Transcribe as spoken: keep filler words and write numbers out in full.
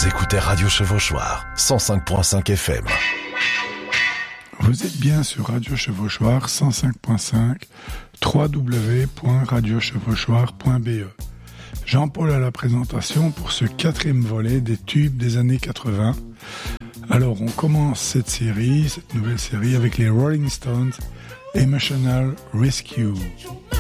Vous écoutez Radio Chevauchoir, cent cinq virgule cinq F M. Vous êtes bien sur Radio Chevauchoir cent cinq virgule cinq, w w w point radio chevauchoir point b e. Jean-Paul à la présentation pour ce quatrième volet des tubes des années quatre-vingts. Alors on commence cette série, cette nouvelle série avec les Rolling Stones, Emotional Rescue.